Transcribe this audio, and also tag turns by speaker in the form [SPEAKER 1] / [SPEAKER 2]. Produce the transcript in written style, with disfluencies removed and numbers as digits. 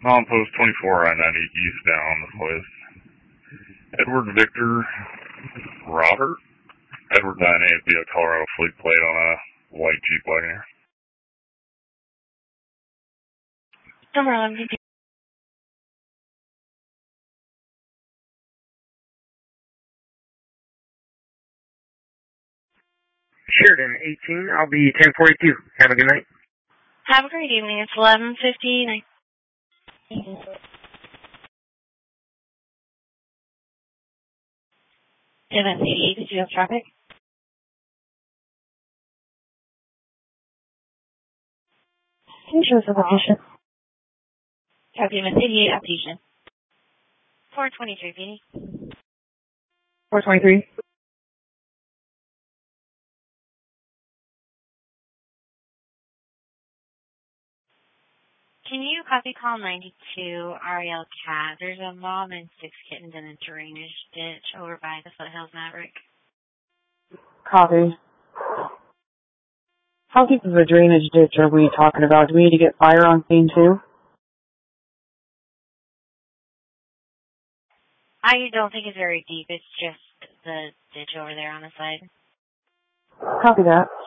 [SPEAKER 1] On post 24 I-90 eastbound with Edward Victor Robert. Edward 98 via Colorado Fleet plate on a white Jeep Wagoneer.
[SPEAKER 2] Number 11.
[SPEAKER 3] Sheridan 18, I'll be 1042. Have a good night.
[SPEAKER 2] Have a great evening. It's 11:59. 11:88. Did you have traffic? Can you show us a location? Copy, 88 application. 423, PD.
[SPEAKER 3] 423.
[SPEAKER 2] Can you copy call 92 REL Cat? There's a mom and 6 kittens in a drainage ditch over by the Foothills Maverick.
[SPEAKER 3] Copy. How deep of a drainage ditch are we talking about? Do we need to get fire on scene too?
[SPEAKER 2] I don't think it's very deep. It's just the ditch over there on the side.
[SPEAKER 3] Copy that.